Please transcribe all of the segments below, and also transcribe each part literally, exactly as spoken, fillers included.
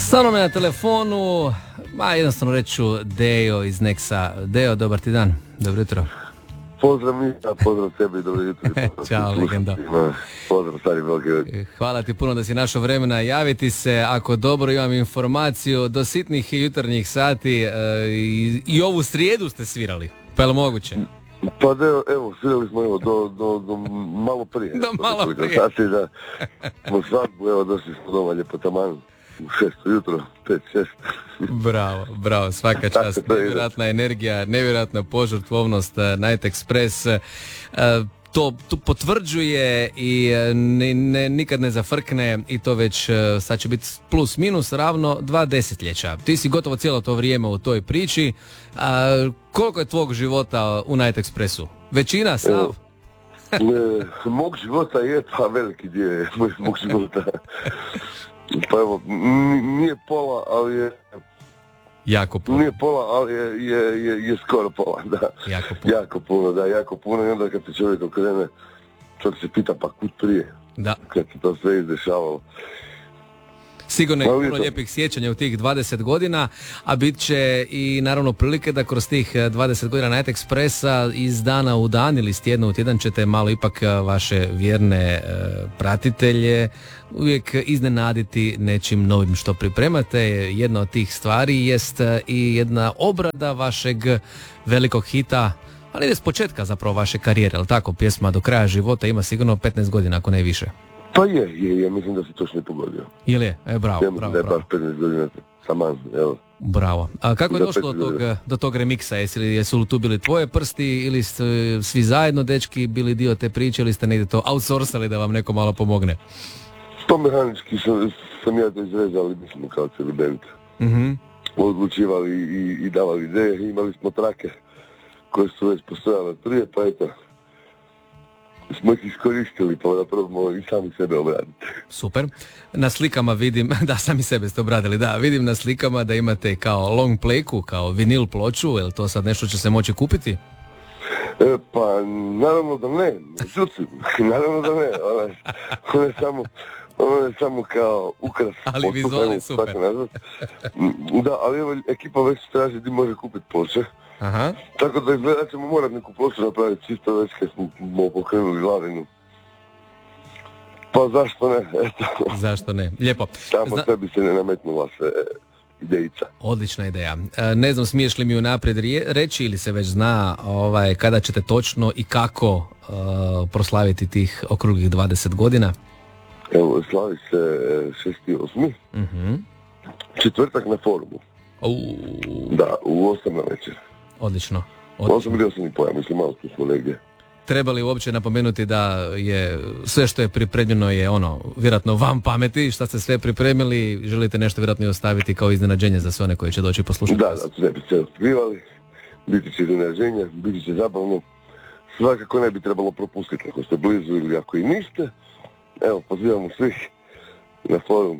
Sa mnom je na telefonu, ma jednostavno reću, Dejo iz Nexa. Dejo, dobar ti dan, dobro jutro. Pozdrav mi, a pozdrav sebi, dobro jutro. Ćao, legenda. Pozdrav, stari veliki. Hvala ti puno da si našao vremena javiti se. Ako dobro imam informaciju, do sitnih jutarnjih sati e, i, i ovu srijedu ste svirali, pa je li moguće? Pa da, evo, svirali smo evo, do, do, do malo prije. Do malo prije. Sati da smo svadbu, evo, došli smo doma lijepo taman. U šest jutro, pet, šest. Bravo, bravo, svaka čast, nevjerojatna energija, nevjerojatna požrtvovnost, Night Express, to, to potvrđuje i ne, ne, nikad ne zafrkne i to već, sad će biti plus minus ravno dva desetljeća. Ti si gotovo cijelo to vrijeme u toj priči, a, koliko je tvog života u Night Expressu? Većina, sav? E, mog života je, pa veliki dio je mog života. Pa evo, nije pola, ali je... Jako puno. Nije pola, ali je, je, je, je skoro pola, da. Jako puno. Jako puno, da, jako puno. I onda kad se čovjek okrene, čovjek se pita pa kud prije. Da. Kad se to sve izdešavalo. Sigurno je puno lijepih sjećanja u tih dvadeset godina, a bit će i naravno prilike da kroz tih dvadeset godina Night Expressa iz dana u dan ili iz tjedna u tjedan ćete malo ipak vaše vjerne e, pratitelje uvijek iznenaditi nečim novim što pripremate. Jedna od tih stvari jest i jedna obrada vašeg velikog hita, ali ide s početka zapravo vaše karijere, ali tako, pjesma Do kraja života ima sigurno petnaest godina, ako ne više. Pa je, je, ja mislim da si točno pogodio. Ili je? E, bravo, ja bravo, da je bravo. baš petnaest godina saman, evo. Bravo. A kako je Da, došlo do tog, do tog remiksa? Jesu li, jesu li tu bili tvoje prsti ili ste svi zajedno, dečki, bili dio te priče ili ste negdje to outsourcali da vam neko malo pomogne? To mehanički sam, sam ja to izrezali, mi smo kao cijeli band. Mm-hmm. Odlučivali i, i davali ideje, imali smo trake koje su već postojale prije, pa eto, smo ih iskoristili pa da probamo i sami sebe obraditi. Super. Na slikama vidim, da sami sebe ste obradili, da, vidim na slikama da imate kao long playku, kao vinil ploču, je li to sad nešto će se moći kupiti? E, pa naravno da ne, međutim, naravno da ne, ona je, ona je samo, ona je samo kao ukras. Ali vizualni super. Da, ali evo ekipa već traži gdje može kupiti ploče. Aha. Tako da izgleda ćemo morati neku ploču napraviti čisto već kad smo pokrenuli glavinu. Pa zašto ne, eto. Zašto ne, lijepo. Tamo Zna... sebi se ne nametnula se idejica. Odlična ideja. E, ne znam, smiješ li mi unaprijed reći ili se već zna ovaj, kada ćete točno i kako uh, proslaviti tih okruglih dvadeset godina? Evo, slavi se šesti osmi Uh-huh. Četvrtak na forumu. Uh. Da, u osam na večer. Odlično. Odlično. osam ili osam i poja, mislim, malo tu smo negdje. Treba li uopće napomenuti da je sve što je pripremljeno je ono, vjerojatno vam pameti, šta ste sve pripremili, želite nešto vjerojatno i ostaviti kao iznenađenje za sve one koji će doći poslušati? Da, da, sve bi se otkrivali, biti će iznenađenje, biti će zabavno. Svakako ne bi trebalo propustiti ako ste blizu ili ako i niste. Evo, pozivamo svih na forum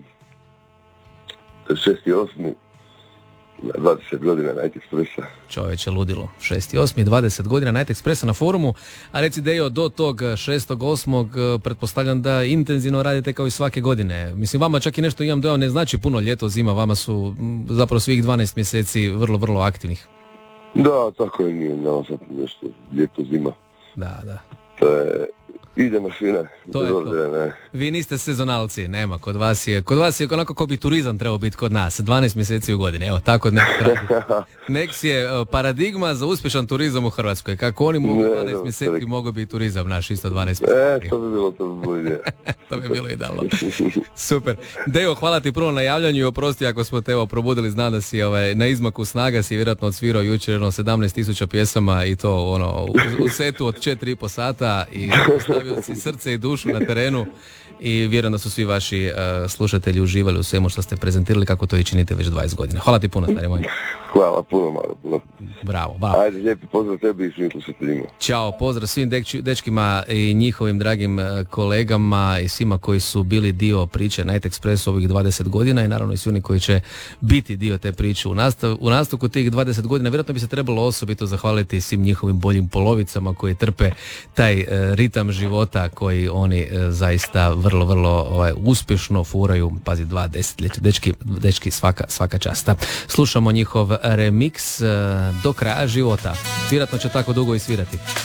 šesti osmi na dvadeset godina Night Expressa. Čovječe, ludilo. šesti osmi dvadeset godina Night Expressa na forumu. A reci, Dejo, do tog šestog osmog pretpostavljam da intenzivno radite kao i svake godine. Mislim, vama čak i nešto imam dojam, ne znači puno ljeto, zima, vama su zapravo svih dvanaest mjeseci vrlo, vrlo aktivnih. Da, tako je, nije nama sad nešto ljeto, zima. Da, da. To je, ide mašina. To je to. Ne. Vi niste sezonalci, nema, kod vas je, kod vas je onako kao bi turizam trebao biti kod nas, dvanaest mjeseci u godini, evo, tako nek Nex je paradigma za uspješan turizam u Hrvatskoj, kako oni mogu dvanaest mjeseci mogu biti turizam naš, isto dvanaest mjeseci. E, to bi bilo, to bi bilo ideja. To bi bilo idealno. Super. Dejo, hvala ti prvo na javljanju i oprosti ako smo te evo probudili, znam da si ovaj, na izmaku snaga, si vjerojatno odsvirao jučer ono, sedamnaest tisuća pjesama i to ono, u, u setu od četiri i pol sata i stavio si srce i dušu na terenu i vjerujem da su svi vaši uh, slušatelji uživali u svemu što ste prezentirali kako to i činite već dvadeset godina. Hvala ti puno, stari moj. Hvala puno, Maro, puno. Bravo, bravo. Ajde, lijepi pozdrav tebi i svim slušateljima. Ćao, pozdrav svim dečki, dečkima i njihovim dragim kolegama i svima koji su bili dio priče Night Express ovih dvadeset godina i naravno i svi oni koji će biti dio te priče u, nastav, u nastavku tih dvadeset godina. Vjerojatno bi se trebalo osobito zahvaliti svim njihovim boljim polovicama koji trpe taj e, ritam života koji oni e, zaista vrlo, vrlo ovaj, uspješno furaju. Pazi, dva desetljeća, dečki, dečki svaka, svaka časta. Slušamo njihov remix e, do kraja života. Vjerojatno će tako dugo i svirati.